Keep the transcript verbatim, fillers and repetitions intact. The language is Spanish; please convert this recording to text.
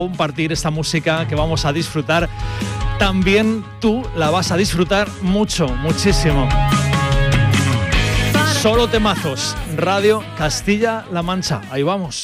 compartir esta música que vamos a disfrutar. También tú la vas a disfrutar mucho, muchísimo. Solo temazos. Radio Castilla-La Mancha. Ahí vamos.